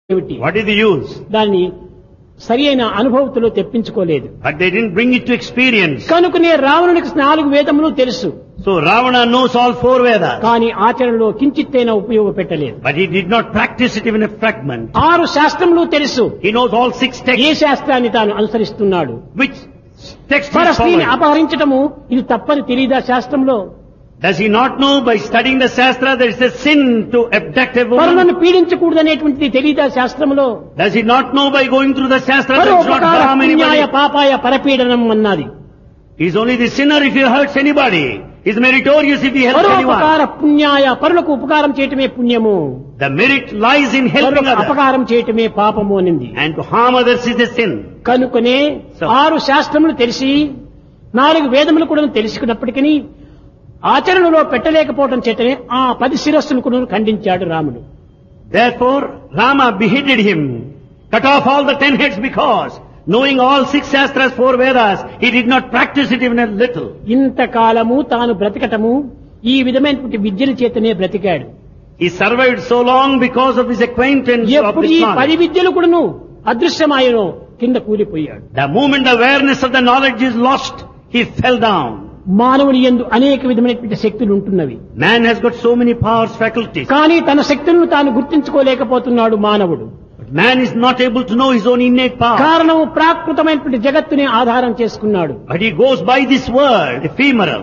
ఏమిటి? What is the use? దాన్ని సరి అయిన అనుభవతిలో తెప్పించుకోలేదు. But they didn't bring it to experience. కనుకనే రావణునికి 4 వేదములు తెలుసు. So Ravana knows all 4 Vedas. కానీ ఆచరణలో కించిత్తైనా ఉపయోగపెట్టలేదు. But he did not practice it even a fragment. 6 శాస్త్రములు తెలుసు. He knows all 6 A texts. శాస్త్రాన్ని తాను అనుసరిస్తున్నాడు? Which text పర is స్త్రీని following? అపహరించటము ఇది తప్పని తెలియదా శాస్త్రంలో? Does he not know by studying the Shastra that it's a sin to abduct a woman? పరులను పీడించకూడదనేటువంటిది తెలియదా శాస్త్రంలో? Does he not know by going through the Shastra that it's not పరోపకార harm పుణ్యాయ anybody? పాపాయ పరపీడనం అన్నది. He's only the sinner if he hurts anybody. He's meritorious if he helps anyone. పరోపకార పుణ్యాయ పరులకు ఉపకారం చేయటమే పుణ్యము, The merit lies in helping పరులకు others. అపకారం చేయటమే పాపము అనింది. And to harm others is a sin. కనుకనే 6 శాస్త్రములు తెలిసి 4 వేదములు కూడా తెలుసుకున్నప్పటికీ ఆచరణలో పెట్టలేకపోవడం చేతనే ఆ 10 శిరస్సును కూడా ఖండించాడు రాముడు. Therefore, Rama beheaded him, cut off all the 10 heads because, knowing all 6 Shastras, 4 Vedas, he did not practice it even a little. ఇంతకాలము తాను బ్రతకటము ఈ విధమైనటువంటి విద్యల చేతనే బ్రతికాడు. He survived so long because of his acquaintance of ఎప్పుడు this ఈ knowledge. 10 విద్యలు కూడాను అదృశ్యమాయనో కింద కూలిపోయాడు. The moment the awareness of the knowledge is lost, he fell down. మానవుని యందు అనేక విధమైనటువంటి శక్తులు ఉంటున్నవి. Man has got so many powers, faculties. కానీ తన శక్తులను తాను గుర్తించుకోలేకపోతున్నాడు మానవుడు. But man is not able to know his own innate power. కారణం ప్రాకృతమైనటువంటి జగత్తుని ఆధారం చేసుకున్నాడు. But he goes by this world, ephemeral.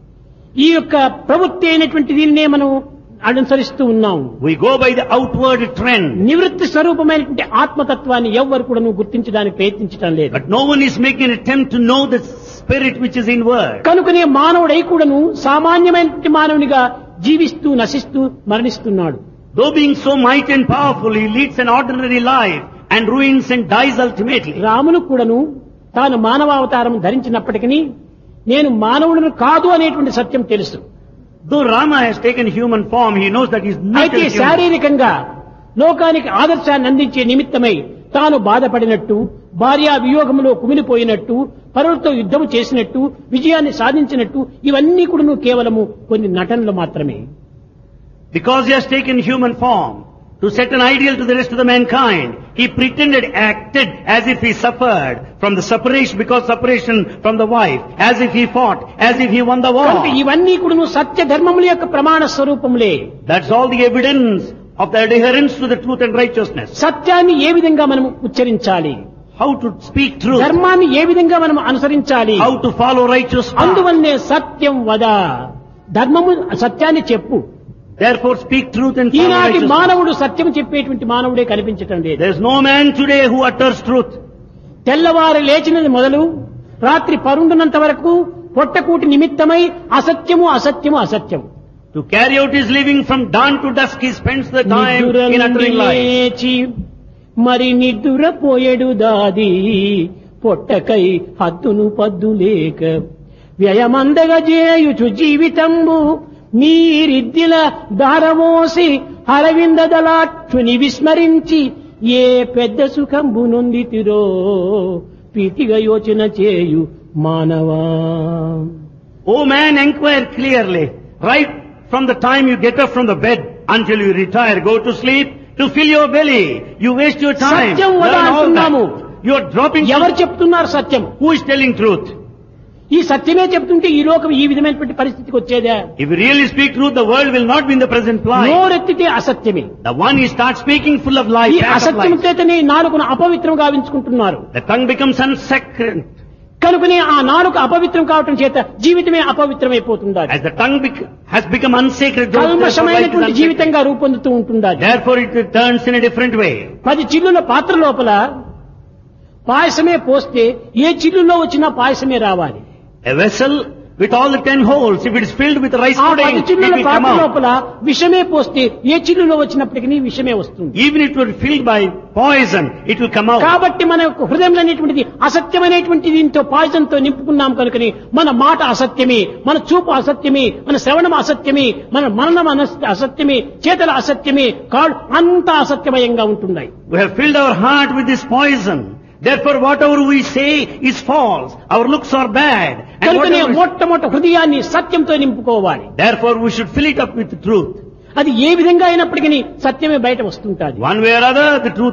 ఈ యొక్క ప్రవృత్తి అయినటువంటి దీనినే మనం అనుసరిస్తూ ఉన్నాము. We go by the outward trend. నివృత్తి స్వరూపమైనటువంటి ఆత్మతత్వాన్ని ఎవ్వరు కూడా గుర్తించడానికి ప్రయత్నించడం లేదు. But no one is making an attempt to know the spirit which is inward. కనుకనే మానవుడై కూడాను సామాన్యమైనటువంటి మానవునిగా జీవిస్తూ నశిస్తూ మరణిస్తున్నాడు. Though being so mighty and powerful, he leads an ordinary life and ruins and dies ultimately. రామును కూడాను తాను మానవావతారం ధరించినప్పటికీ నేను మానవులను కాదు అనేటువంటి సత్యం తెలుసు. Though Rama has taken human form, he knows that he is not అయితే a human. శారీరకంగా లోకానికి ఆదర్శాన్ని అందించే నిమిత్తమై తాను బాధపడినట్టు, భార్యా వియోగంలో కుమిలిపోయినట్టు, పరులతో యుద్ధం చేసినట్టు, విజయాన్ని సాధించినట్టు ఇవన్నీ కూడా కేవలము కొన్ని నటనలు మాత్రమే. Because he has taken human form to set an ideal to the rest of the mankind, he pretended, acted as if he suffered from the separation, because separation from the wife, as if he fought, as if he won the కనుక war. ఇవన్నీ కూడా సత్య ధర్మముల యొక్క ప్రమాణ స్వరూపములే. That's all the evidence of the adherence to the truth and righteousness. సత్యాన్ని ఏ విధంగా మనం ఉచ్చరించాలి, How to speak truth, ధర్మాన్ని ఏ విధంగా మనం అనుసరించాలి, how to follow righteous path. అందువల్లనే సత్యం వద, ధర్మము సత్యాన్ని చెప్పు. Therefore speak truth and follow ఈనాటి righteousness. మానవుడు సత్యం చెప్పేటువంటి మానవుడే కనిపించటం లేదు. There is no man today who utters truth. తెల్లవారు లేచినది మొదలు రాత్రి పరుండునంత వరకు పొట్టకూటి నిమిత్తమై అసత్యము అసత్యము అసత్యము. To carry out his living from dawn to dusk, he spends the time in uttering lies. లేచి మరి నిద్దురపోయేడు దాది పొట్టకై హద్దును పద్దు లేక వ్యయమందగా చేయుచు జీవితంబు మీరిద్దిల దారవోసి హరవిందదలాక్షుని విస్మరించి ఏ పెద్ద సుఖంబు నొందితిరో ప్రీతిగా యోచన చేయు మానవా. O man, inquire clearly. Right from the time you get up from the bed until you retire, go to sleep, to fill your belly. You waste your time. సత్యం వద Learn all అంటున్నాము. that. You are dropping ఎవరు truth. చెప్తున్నారు సత్యం? Who is telling truth? ఈ సత్యమే చెప్తుంటే ఈ లోకం ఈ విధమైనటువంటి పరిస్థితికి వచ్చేదా? If you really speak truth, the world will not be in the present plight. నోరెత్తితే అసత్యమే. The one he starts speaking full of lies, ఈ pack of అసత్యం lies. చేతనే నాలుకను అపవిత్రం గావించుకుంటున్నారు. The tongue becomes unsacred. కనుకనే ఆ నాలుక అపవిత్రం కావటం చేత జీవితమే అపవిత్రమైపోతుంది. As the tongue has become unsacred, therefore life is కల్మషమైనటువంటి unsacred. జీవితంగా రూపొందుతూ ఉంటుంది. Therefore it turns in a different way. 10 చిల్లుల పాత్ర లోపల పాయసమే పోస్తే ఏ చిల్లులో వచ్చినా పాయసమే రావాలి. A vessel with all the 10 holes, if it is filled with rice ఆ pudding, 10 it చిల్లుల will come పాత్ర out. లోపల విషమే పోస్తే ఏ చిల్లులో వచ్చినప్పటికీ విషమే వస్తుంది. Even if it were filled by poison, it will come out. కాబట్టి మన యొక్క హృదయంలో అనేటువంటిది అసత్యమైనటువంటి దీంతో పాయిజన్ తో నింపుకున్నాం కనుకని మన మాట అసత్యమే, మన చూపు అసత్యమే, మన శ్రవణం అసత్యమే, మన మననం అసత్యమే, చేతల అసత్యమే, కాళ్ళు అంతా అసత్యమయంగా ఉంటున్నాయి. We have filled our heart with this poison. Therefore whatever we say is false. Our looks are bad. And కనుకనే whatever, మొట్టమొదటి హృదయాన్ని సత్యంతో నింపుకోవాలి. therefore we should fill it up with truth. అది ఏ విధంగా అయినప్పటికీ సత్యమే బయట వస్తుంటాది. One way or other, the truth